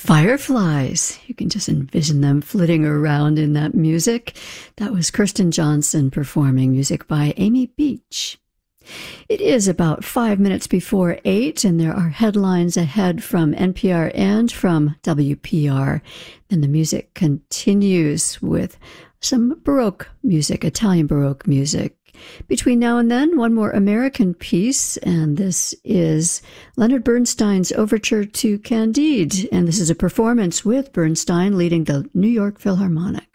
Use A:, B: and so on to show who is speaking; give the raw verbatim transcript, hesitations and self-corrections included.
A: Fireflies. You can just envision them flitting around in that music. That was Kirsten Johnson performing music by Amy Beach. It is about five minutes before eight, and there are headlines ahead from N P R and from W P R. Then the music continues with some Baroque music, Italian Baroque music. Between now and then, one more American piece, and this is Leonard Bernstein's Overture to Candide, and this is a performance with Bernstein leading the New York Philharmonic.